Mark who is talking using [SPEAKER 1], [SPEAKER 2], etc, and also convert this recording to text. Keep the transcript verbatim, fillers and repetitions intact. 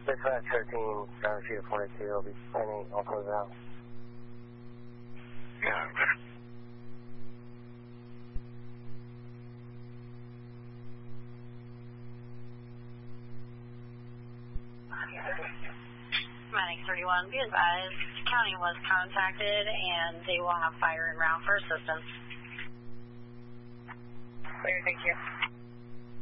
[SPEAKER 1] Dispatch thirteen, driver sheet forty-two, I'll be planning, I'll close out.
[SPEAKER 2] Yeah.
[SPEAKER 3] Medic thirty-one, be advised, county was contacted and they will have fire en route for assistance.
[SPEAKER 4] Clear, thank you.